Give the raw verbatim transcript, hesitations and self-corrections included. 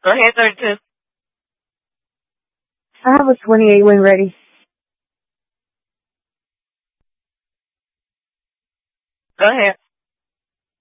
Go ahead, thirty-two. I have a twenty-eight when ready. Go ahead.